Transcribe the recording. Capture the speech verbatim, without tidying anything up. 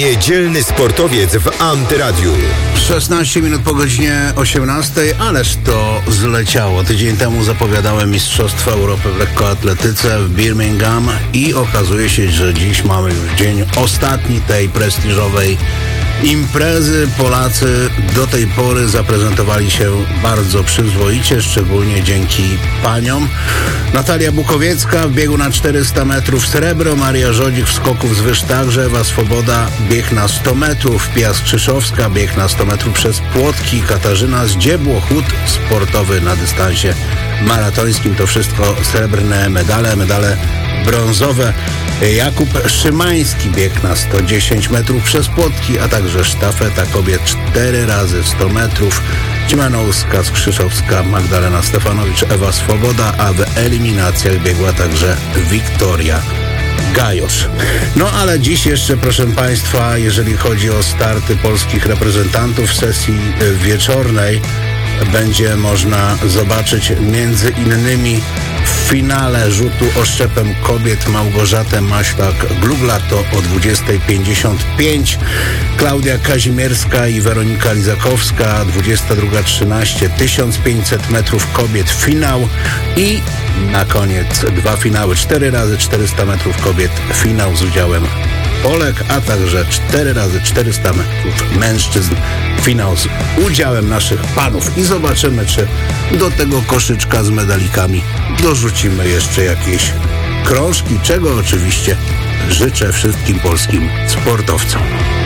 Niedzielny sportowiec w Antyradiu. szesnaście minut po godzinie osiemnastej, ależ to zleciało. Tydzień temu zapowiadałem Mistrzostwa Europy w lekkoatletyce w Birmingham i okazuje się, że dziś mamy już dzień ostatni tej prestiżowej imprezy. Polacy do tej pory zaprezentowali się bardzo przyzwoicie, szczególnie dzięki paniom. Natalia Bukowiecka w biegu na czterysta metrów srebro, Maria Żodzik w skoku wzwyż także, Ewa Swoboda bieg na sto metrów, Pia Skrzyszowska bieg na sto metrów przez płotki, Katarzyna Zdziebło chód sportowy na dystansie maratońskim. To wszystko srebrne medale, medale brązowe. Jakub Szymański bieg na sto dziesięć metrów przez płotki, a także sztafeta kobiet cztery razy sto metrów. Cimanowska, Skrzyszowska, Magdalena Stefanowicz, Ewa Swoboda, a w eliminacjach biegła także Wiktoria Gajosz. No ale dziś jeszcze, proszę Państwa, jeżeli chodzi o starty polskich reprezentantów w sesji wieczornej, będzie można zobaczyć między innymi w finale rzutu oszczepem kobiet Małgorzatę Maślak-Gluglato o dwudziesta pięćdziesiąt pięć, Klaudia Kazimierska i Weronika Lizakowska dwudziesta druga trzynaście, tysiąc pięćset metrów kobiet finał i na koniec dwa finały, cztery razy czterysta metrów kobiet finał z udziałem Polek, a także cztery razy czterysta metrów mężczyzn finał z udziałem naszych panów. I zobaczymy, czy do tego koszyczka z medalikami dorzucimy jeszcze jakieś krążki, czego oczywiście życzę wszystkim polskim sportowcom.